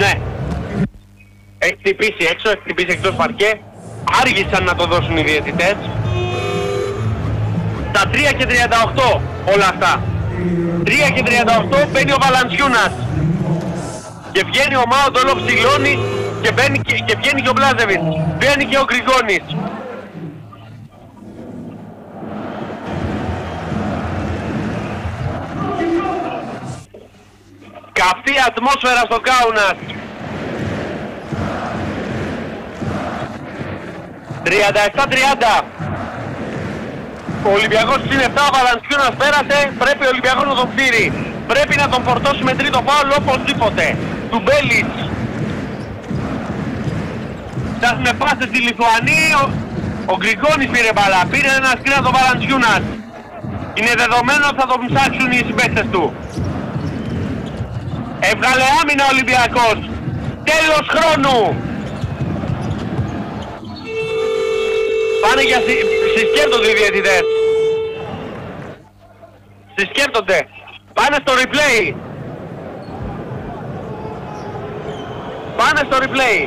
Ναι. Έχει χτυπήσει έξω, έχει χτυπήσει εκτός παρκέ. Άργησαν να το δώσουν οι διαιτητές. Τα 3 και 38 όλα αυτά. 3 και 38 μπαίνει ο Βαλαντσιούνας. Και βγαίνει ο Μάοντολο, ψηλώνει και βγαίνει και ο Μπλάζεβιτς. Βγαίνει και ο Γκριγόνης. Καυτή ατμόσφαιρα στο Κάουνας. 37-30. Ο Ολυμπιακός συν 7, ο Βαλαντσιούνας πέρασε, πρέπει ο Ολυμπιακός να τον φύρει. Πρέπει να τον φορτώσει με τρίτο φάουλ οπωσδήποτε. Τουμπέλης. Φτάσουν πάσες στη Λιθουανή, ο Γκριγόνης πήρε μπάλα, πήρε ένα σκριν από τον Βαλαντσιούνας. Είναι δεδομένο ότι θα τον ψάξουν οι συμπαίκτες του. Έβγαλε άμυνα ο Ολυμπιακός. Τέλος χρόνου. Πάνε για συσκέπτονται οι διαιτητές. Συσκέπτονται. Πάνε στο replay. Πάνε στο replay.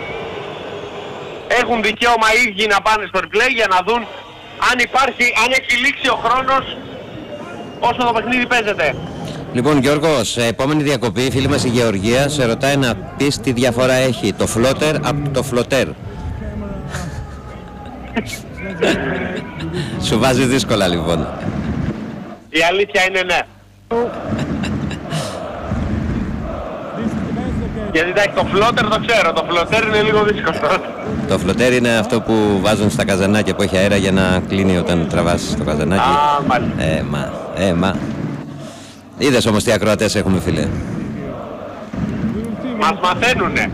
Έχουν δικαίωμα οι ίδιοι να πάνε στο replay για να δουν αν έχει λήξει ο χρόνος όσο το παιχνίδι παίζεται. Λοιπόν Γιώργο, σε επόμενη διακοπή η φίλη μας η Γεωργία σε ρωτάει να πεις τι διαφορά έχει το floater από το floater. Σου βάζει δύσκολα λοιπόν. Η αλήθεια είναι ναι. Γιατί εντάξει, το floater το ξέρω, το floater είναι λίγο δύσκολο. Το floater είναι αυτό που βάζουν στα καζανάκια που έχει αέρα για να κλείνει όταν τραβάς το καζανάκι. Α, μάλιστα. Μα. Είδες όμως τι ακροατές έχουμε φίλε. Μας μαθαίνουνε.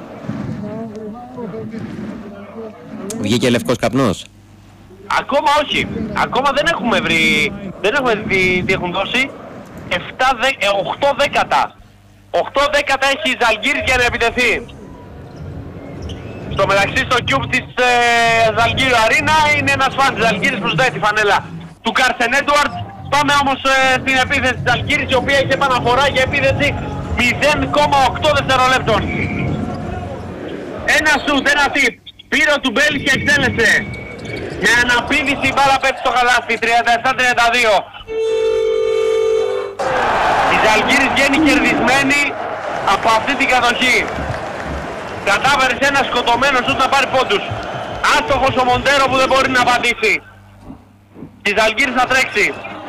Βγήκε λευκός καπνός. Ακόμα όχι. Ακόμα δεν έχουμε δει τι έχουν δώσει. 8 δέκατα. 8 δέκατα έχει η Ζαλγκίρις για να επιτεθεί. Στο μεταξύ στο cube της Ζαλγκίρι Αρίνα είναι ένας φαν της Ζαλγκίρις που ζητάει τη φανέλα του Κάρσεν Έντουαρτς. Πάμε όμως στην επίθεση της Ζαλγκίρις, η οποία έχει επαναφορά για επίθεση 0,8 δευτερολέπτων. Ένα σουτ, ένα τυπ. Πήρε ο Τουμπέλης και εκτέλεσε. Με αναπήδηση η μπάλα πέφτει στο καλάθι. 37-32. Η Ζαλγκίρις βγαίνει κερδισμένη από αυτή την κατοχή. Κατάφερε σε ένα σκοτωμένο σουτ να πάρει πόντους. Άστοχος ο Μοντέρο που δεν μπορεί να απαντήσει. Η Ζαλγκίρις θα τρέξει.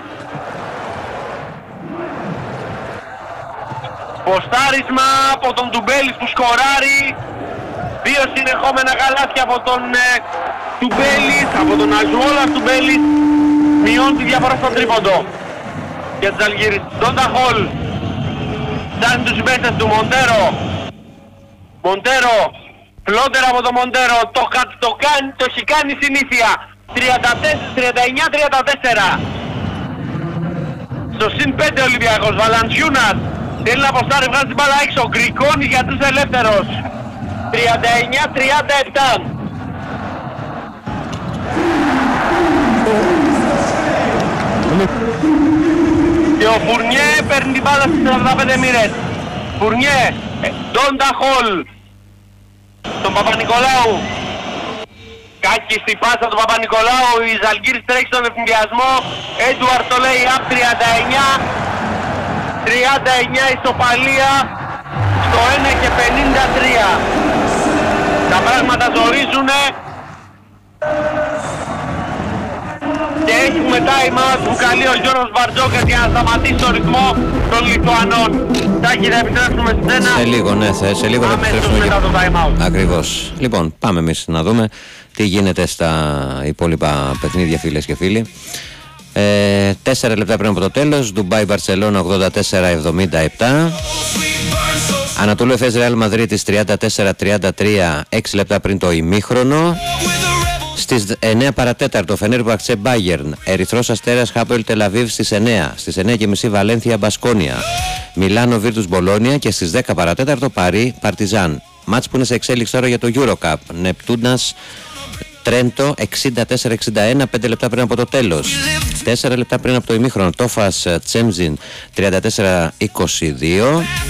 Ποστάρισμα από τον Τουμπέλης που σκοράρει. 2 συνεχόμενα καλάθια από τον Τουμπέλης, από τον Αζουόλα Τουμπέλης. Μειώνει τη διαφορά στο τρίποντο για τις Ζαλγκίρις. Ντόντα Χολ φτάνει τους συμπαίκτες του. Μοντέρο, φλότερ από τον Μοντέρο, το έχει κάνει συνήθεια. 39-34. Στο συν 5 Ολυμπιακός. Βαλαντσιούνας θέλει να αποστάρει, βγάζει την μπάλα έξω. Γκρικόνης για τους ελεύθερος. 39-37. Και ο Φουρνιέ παίρνει την μπάλα στις 45 μοίρες. Φουρνιέ, Ντόντα Χολ στον Παπα-Νικολάου. Κάκη στη πάσα του Παπα-Νικολάου. Η Ζαλγκίρις τρέχει στον ευθυνδιασμό. Έντουαρτ το λέει απ 39 ισοπαλία στο 1 και 53. Τα πράγματα ζορίζουνε. Και έχουμε time out που καλεί ο Γιώργος Μπαρτζόκας για να σταματήσει το ρυθμό των Λιθουανών. Τάκη, θα επιστρέψουμε στην ένα. Σε λίγο, ναι, σε λίγο θα επιστρέψουμε μετά το time out. Ακριβώς. Λοιπόν, πάμε εμείς να δούμε τι γίνεται στα υπόλοιπα παιχνίδια, φίλες και φίλοι. 4 λεπτά πριν από το τέλος. Ντουμπάι Μπαρσελόνα 84-77. Ανατολού Εφές Ρεάλ Μαδρίτης 34-33. 6 λεπτά πριν το ημίχρονο. Στις 9 παρατέταρτο Φενέρμπαχτσε Μπάγερν, Ερυθρός Αστέρας Χάπελ Τελαβίβ στις 9. Στις 9:30 Βαλένθια Μπασκόνια, Μιλάνο Βίρτους Μπολόνια και στις 10 παρατέταρτο Παρί Παρτιζάν. Μάτς που είναι σε εξέλιξη τώρα για το Eurocup. Νεπτούνας Τρέντο 64-61, 5 λεπτά πριν από το τέλος. 4 λεπτά πριν από το ημίχρονο Τόφας Τσέμζιν 34-22.